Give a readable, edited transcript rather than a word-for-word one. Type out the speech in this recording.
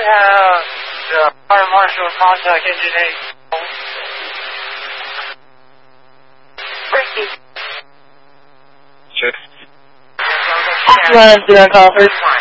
have the fire marshal contact engine 8. Check. Run, do that call, please.